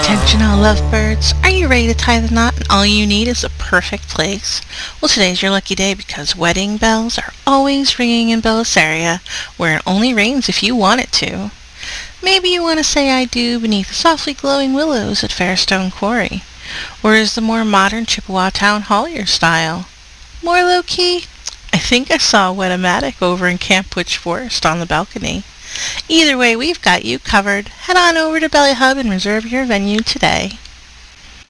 Attention all lovebirds, are you ready to tie the knot and all you need is a perfect place? Well, today's your lucky day because wedding bells are always ringing in Bellisaria, where it only rains if you want it to. Maybe you want to say I do beneath the softly glowing willows at Fairstone Quarry. Or is the more modern Chippewa Town Hall your style? More low-key? I think I saw a Wet-O-Matic over in Camp Witch Forest on the balcony. Either way, we've got you covered. Head on over to Belly Hub and reserve your venue today.